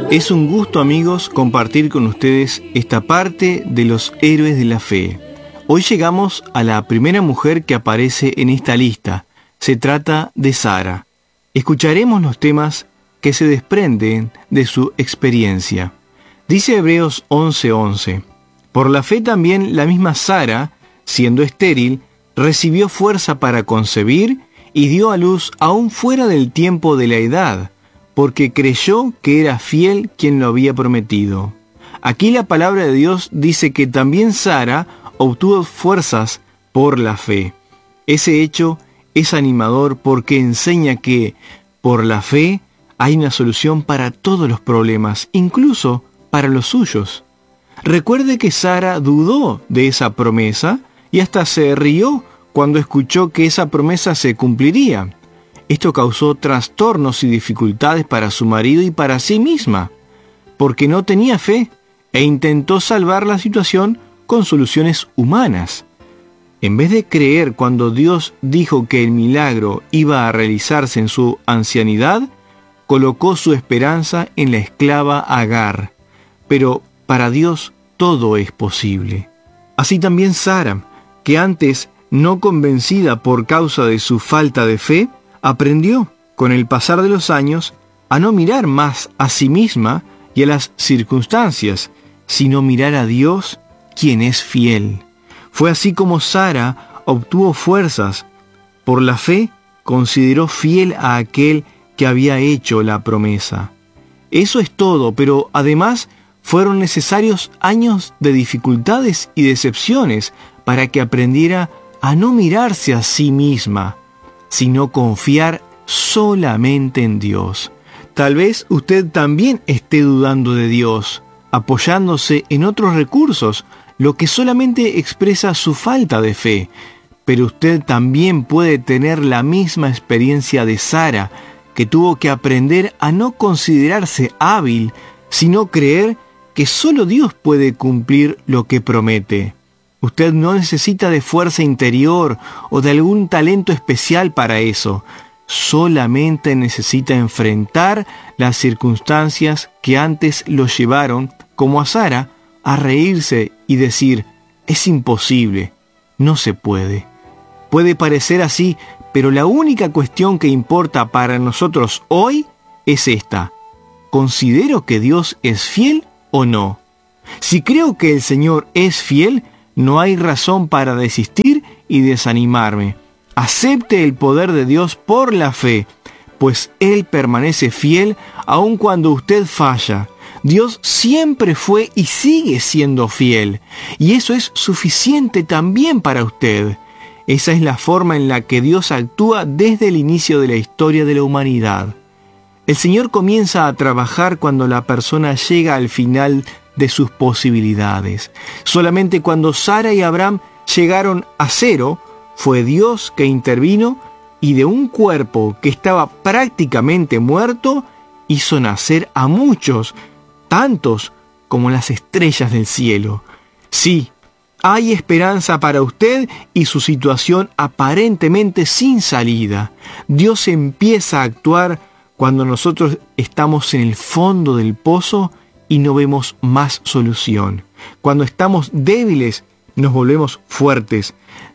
Es un gusto, amigos, compartir con ustedes esta parte de los héroes de la fe. Hoy llegamos a la primera mujer que aparece en esta lista. Se trata de Sara. Escucharemos los temas que se desprenden de su experiencia. Dice Hebreos 11:11: Por la fe también la misma Sara, siendo estéril, recibió fuerza para concebir y dio a luz aún fuera del tiempo de la edad, porque creyó que era fiel quien lo había prometido. Aquí la palabra de Dios dice que también Sara obtuvo fuerzas por la fe. Ese hecho es animador porque enseña que, por la fe, hay una solución para todos los problemas, incluso para los suyos. Recuerde que Sara dudó de esa promesa y hasta se rió cuando escuchó que esa promesa se cumpliría. Esto causó trastornos y dificultades para su marido y para sí misma, porque no tenía fe e intentó salvar la situación con soluciones humanas. En vez de creer cuando Dios dijo que el milagro iba a realizarse en su ancianidad, colocó su esperanza en la esclava Agar. Pero para Dios todo es posible. Así también Sara, que antes, no convencida por causa de su falta de fe, aprendió, con el pasar de los años, a no mirar más a sí misma y a las circunstancias, sino mirar a Dios, quien es fiel. Fue así como Sara obtuvo fuerzas. Por la fe, consideró fiel a aquel que había hecho la promesa. Eso es todo, pero además fueron necesarios años de dificultades y decepciones para que aprendiera a no mirarse a sí misma, sino confiar solamente en Dios. Tal vez usted también esté dudando de Dios, apoyándose en otros recursos, lo que solamente expresa su falta de fe. Pero usted también puede tener la misma experiencia de Sara, que tuvo que aprender a no considerarse hábil, sino creer que solo Dios puede cumplir lo que promete. Usted no necesita de fuerza interior o de algún talento especial para eso. Solamente necesita enfrentar las circunstancias que antes lo llevaron, como a Sara, a reírse y decir: es imposible, no se puede. Puede parecer así, pero la única cuestión que importa para nosotros hoy es esta: ¿considero que Dios es fiel o no? Si creo que el Señor es fiel, no hay razón para desistir y desanimarme. Acepte el poder de Dios por la fe, pues Él permanece fiel aun cuando usted falla. Dios siempre fue y sigue siendo fiel, y eso es suficiente también para usted. Esa es la forma en la que Dios actúa desde el inicio de la historia de la humanidad. El Señor comienza a trabajar cuando la persona llega al final de sus posibilidades. Solamente cuando Sara y Abraham llegaron a cero, fue Dios que intervino y de un cuerpo que estaba prácticamente muerto, hizo nacer a muchos, tantos como las estrellas del cielo. Sí, hay esperanza para usted y su situación aparentemente sin salida. Dios empieza a actuar cuando nosotros estamos en el fondo del pozo y no vemos más solución. Cuando estamos débiles, nos volvemos fuertes.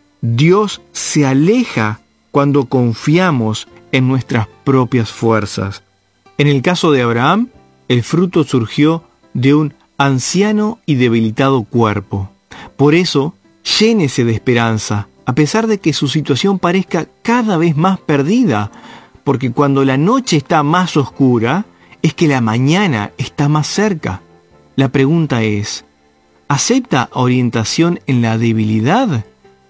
Dios se aleja cuando confiamos en nuestras propias fuerzas. En el caso de Abraham, el fruto surgió de un anciano y debilitado cuerpo. Por eso, llénese de esperanza, a pesar de que su situación parezca cada vez más perdida, porque cuando la noche está más oscura, es que la mañana está más cerca. La pregunta es: ¿acepta orientación en la debilidad?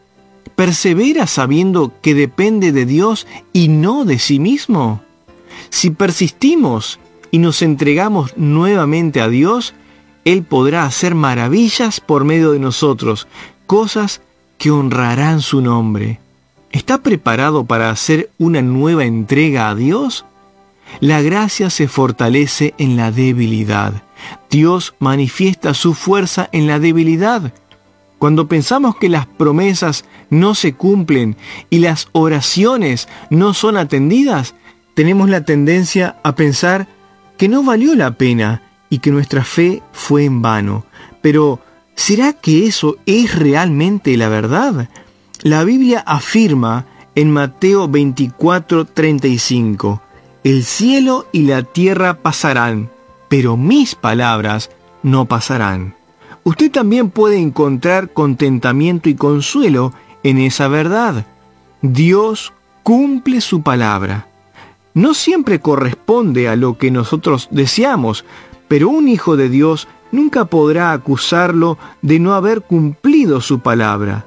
¿Persevera sabiendo que depende de Dios y no de sí mismo? Si persistimos y nos entregamos nuevamente a Dios, Él podrá hacer maravillas por medio de nosotros, cosas que honrarán su nombre. ¿Está preparado para hacer una nueva entrega a Dios? La gracia se fortalece en la debilidad. Dios manifiesta su fuerza en la debilidad. Cuando pensamos que las promesas no se cumplen y las oraciones no son atendidas, tenemos la tendencia a pensar que no valió la pena y que nuestra fe fue en vano. Pero, ¿será que eso es realmente la verdad? La Biblia afirma en Mateo 24:35, el cielo y la tierra pasarán, pero mis palabras no pasarán. Usted también puede encontrar contentamiento y consuelo en esa verdad. Dios cumple su palabra. No siempre corresponde a lo que nosotros deseamos, pero un hijo de Dios nunca podrá acusarlo de no haber cumplido su palabra.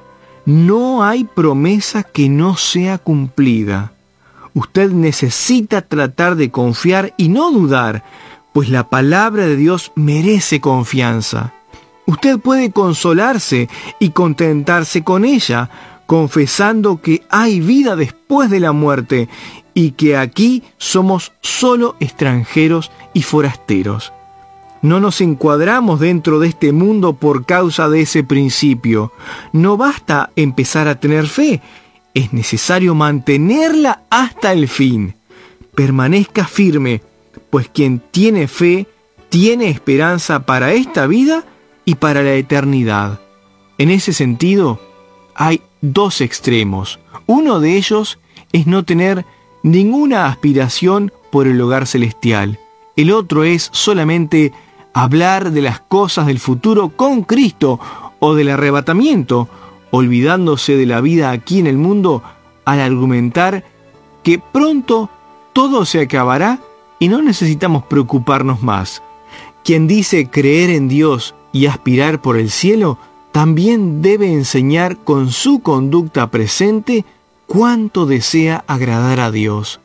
No hay promesa que no sea cumplida. Usted necesita tratar de confiar y no dudar, pues la palabra de Dios merece confianza. Usted puede consolarse y contentarse con ella, confesando que hay vida después de la muerte y que aquí somos solo extranjeros y forasteros. No nos encuadramos dentro de este mundo por causa de ese principio. No basta empezar a tener fe, es necesario mantenerla hasta el fin. Permanezca firme, pues quien tiene fe tiene esperanza para esta vida y para la eternidad. En ese sentido, hay dos extremos. Uno de ellos es no tener ninguna aspiración por el hogar celestial. El otro es solamente hablar de las cosas del futuro con Cristo o del arrebatamiento, olvidándose de la vida aquí en el mundo al argumentar que pronto todo se acabará y no necesitamos preocuparnos más. Quien dice creer en Dios y aspirar por el cielo, también debe enseñar con su conducta presente cuánto desea agradar a Dios.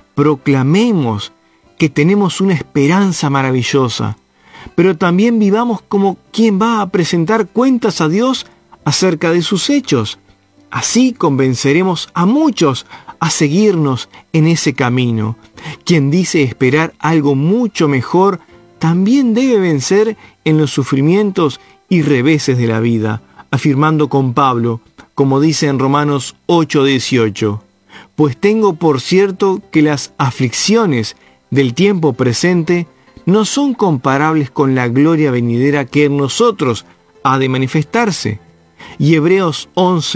Proclamemos que tenemos una esperanza maravillosa, pero también vivamos como quien va a presentar cuentas a Dios acerca de sus hechos. Así convenceremos a muchos a seguirnos en ese camino. Quien dice esperar algo mucho mejor, también debe vencer en los sufrimientos y reveses de la vida, afirmando con Pablo, como dice en Romanos 8:18, pues tengo por cierto que las aflicciones del tiempo presente no son comparables con la gloria venidera que en nosotros ha de manifestarse. Y Hebreos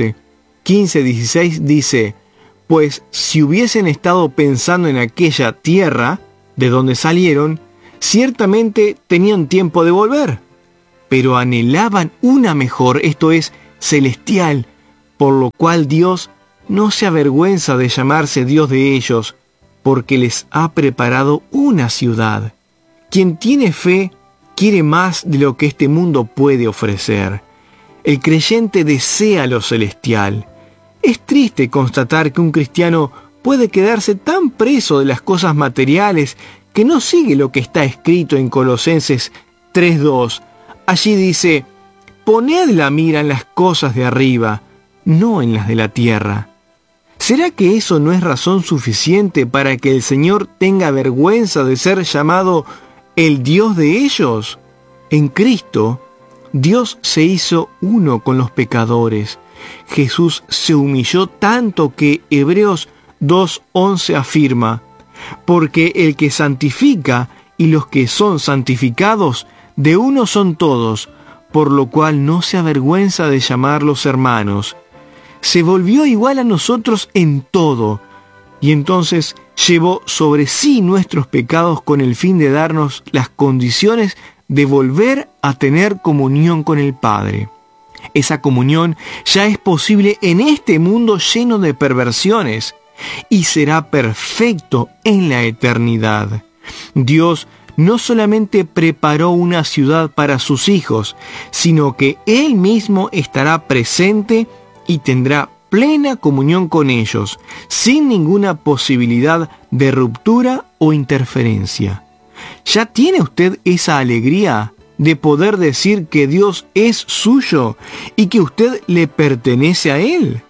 11:15-16 dice, pues si hubiesen estado pensando en aquella tierra de donde salieron, ciertamente tenían tiempo de volver, pero anhelaban una mejor, esto es, celestial, por lo cual Dios no se avergüenza de llamarse Dios de ellos, porque les ha preparado una ciudad. Quien tiene fe quiere más de lo que este mundo puede ofrecer. El creyente desea lo celestial. Es triste constatar que un cristiano puede quedarse tan preso de las cosas materiales que no sigue lo que está escrito en Colosenses 3:2. Allí dice, poned la mira en las cosas de arriba, no en las de la tierra. ¿Será que eso no es razón suficiente para que el Señor tenga vergüenza de ser llamado el Dios de ellos? En Cristo, Dios se hizo uno con los pecadores. Jesús se humilló tanto que Hebreos 2:11 afirma, porque el que santifica y los que son santificados, de uno son todos, por lo cual no se avergüenza de llamarlos hermanos. Se volvió igual a nosotros en todo, y entonces llevó sobre sí nuestros pecados con el fin de darnos las condiciones de volver a tener comunión con el Padre. Esa comunión ya es posible en este mundo lleno de perversiones y será perfecto en la eternidad. Dios no solamente preparó una ciudad para sus hijos, sino que Él mismo estará presente y tendrá plena comunión con ellos, sin ninguna posibilidad de ruptura o interferencia. ¿Ya tiene usted esa alegría de poder decir que Dios es suyo y que usted le pertenece a Él?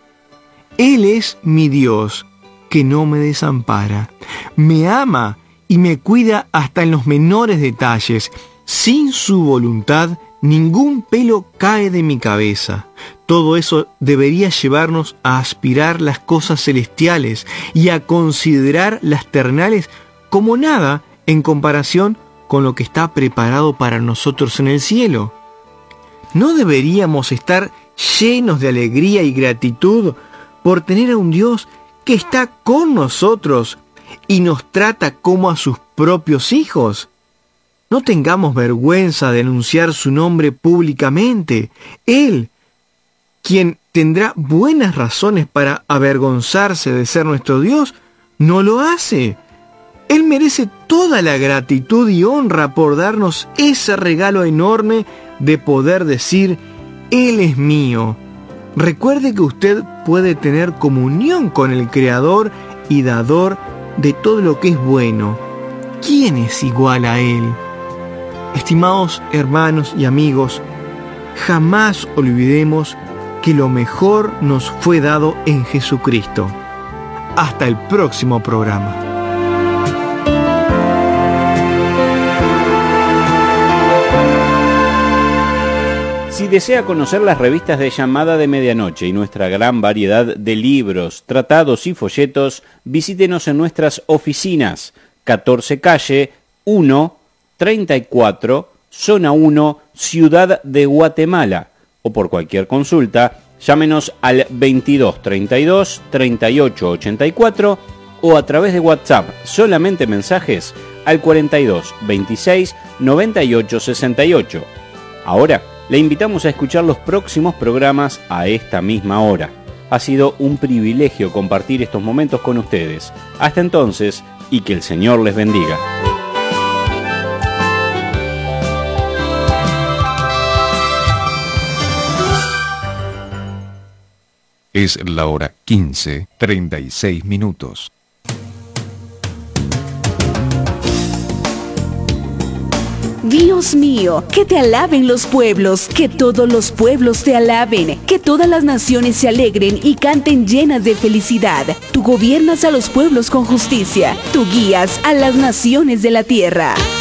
Él es mi Dios, que no me desampara. Me ama y me cuida hasta en los menores detalles. Sin su voluntad, ningún pelo cae de mi cabeza. Todo eso debería llevarnos a aspirar las cosas celestiales y a considerar las terrenales como nada en comparación con lo que está preparado para nosotros en el cielo? ¿No deberíamos estar llenos de alegría y gratitud por tener a un Dios que está con nosotros y nos trata como a sus propios hijos? No tengamos vergüenza de anunciar su nombre públicamente. Él, quien tendrá buenas razones para avergonzarse de ser nuestro Dios, no lo hace. Él merece toda la gratitud y honra por darnos ese regalo enorme de poder decir, Él es mío. Recuerde que usted puede tener comunión con el Creador y Dador de todo lo que es bueno. ¿Quién es igual a Él? Estimados hermanos y amigos, jamás olvidemos que lo mejor nos fue dado en Jesucristo. Hasta el próximo programa. Si desea conocer las revistas de Llamada de Medianoche y nuestra gran variedad de libros, tratados y folletos, visítenos en nuestras oficinas, 14 Calle 1, 34, Zona 1, Ciudad de Guatemala, o por cualquier consulta, llámenos al 22 32 38 84 o a través de WhatsApp, solamente mensajes, al 42 26 98 68. Ahora, le invitamos a escuchar los próximos programas a esta misma hora. Ha sido un privilegio compartir estos momentos con ustedes. Hasta entonces, y que el Señor les bendiga. Es la hora 15:36. Dios mío, que te alaben los pueblos, que todos los pueblos te alaben, que todas las naciones se alegren y canten llenas de felicidad. Tú gobiernas a los pueblos con justicia, tú guías a las naciones de la tierra.